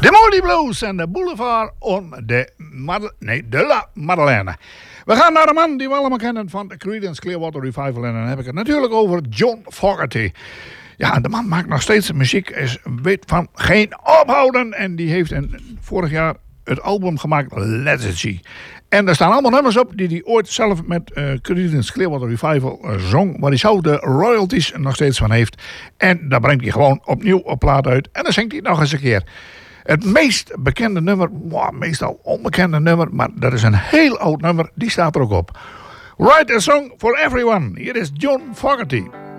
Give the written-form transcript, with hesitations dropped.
De Moody Blues en de Boulevard on de La Madeleine. We gaan naar de man die we allemaal kennen van de Creedence Clearwater Revival. En dan heb ik het natuurlijk over John Fogerty. Ja, de man maakt nog steeds muziek, is weet van geen ophouden. En die heeft vorig jaar het album gemaakt Legacy. En er staan allemaal nummers op die hij ooit zelf met Creedence Clearwater Revival zong. Waar hij zelf de royalties nog steeds van heeft. En daar brengt hij gewoon opnieuw op plaat uit. En dan zingt hij het nog eens een keer. Het meest bekende nummer, meestal onbekende nummer, maar dat is een heel oud nummer, die staat er ook op. Write a Song for Everyone. Hier is John Fogerty.